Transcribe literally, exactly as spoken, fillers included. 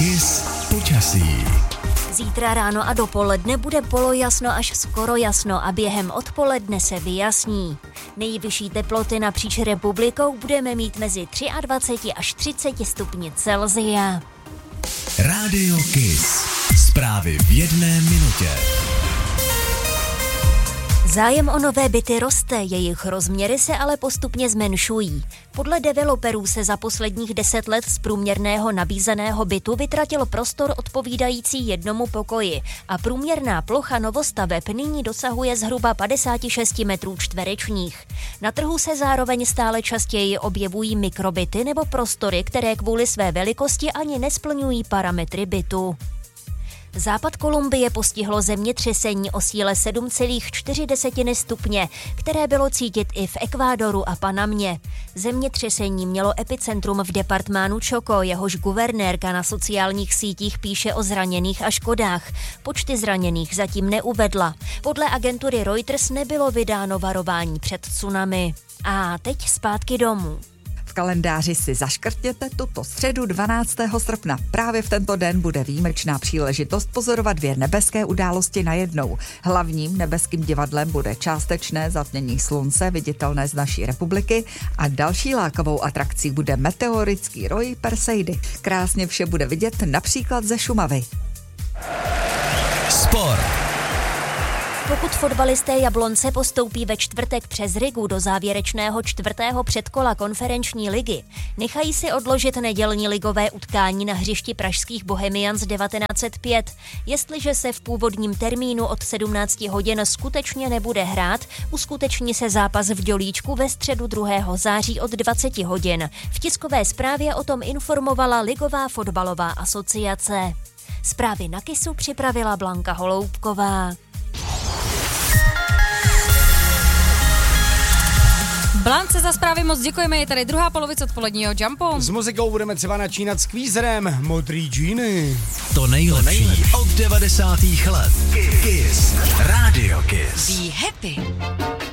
Kiss počasí. Zítra ráno a dopoledne bude polojasno až skoro jasno a během odpoledne se vyjasní. Nejvyšší teploty napříč republikou budeme mít mezi dvacet tři až třicet stupni Celsia. Rádio Kiss. Zprávy v jedné minutě. Zájem o nové byty roste, jejich rozměry se ale postupně zmenšují. Podle developerů se za posledních deset let z průměrného nabízeného bytu vytratil prostor odpovídající jednomu pokoji a průměrná plocha novostaveb nyní dosahuje zhruba padesát šest metrů čtverečních. Na trhu se zároveň stále častěji objevují mikrobyty nebo prostory, které kvůli své velikosti ani nesplňují parametry bytu. Západ Kolumbie postihlo zemětřesení o síle sedm celá čtyři stupně, které bylo cítit i v Ekvádoru a Panamě. Zemětřesení mělo epicentrum v departmánu Chocó, jehož guvernérka na sociálních sítích píše o zraněných a škodách. Počty zraněných zatím neuvedla. Podle agentury Reuters nebylo vydáno varování před tsunami. A teď zpátky domů. V kalendáři si zaškrtněte tuto středu dvanáctého srpna. Právě v tento den bude výjimečná příležitost pozorovat dvě nebeské události najednou. Hlavním nebeským divadlem bude částečné zatmění slunce, viditelné z naší republiky, a další lákavou atrakcí bude meteorický roj Perseidy. Krásně vše bude vidět například ze Šumavy. Sport. Pokud fotbalisté Jablonce postoupí ve čtvrtek přes Rigu do závěrečného čtvrtého předkola konferenční ligy, nechají si odložit nedělní ligové utkání na hřišti pražských Bohemians devatenáct set pět. Jestliže se v původním termínu od sedmnáct hodin skutečně nebude hrát, uskuteční se zápas v Dělíčku ve středu druhého září od dvacet hodin. V tiskové zprávě o tom informovala Ligová fotbalová asociace. Zprávy na Kissu připravila Blanka Holoubková. Blance, za zprávy moc děkujeme, je tady druhá polovice odpoledního Jumpu. S muzikou budeme třeba načínat skvízerem Modrý džíny. To nejlepší, to nejlepší od devadesátých let. Kiss. Rádio Kiss. Be happy.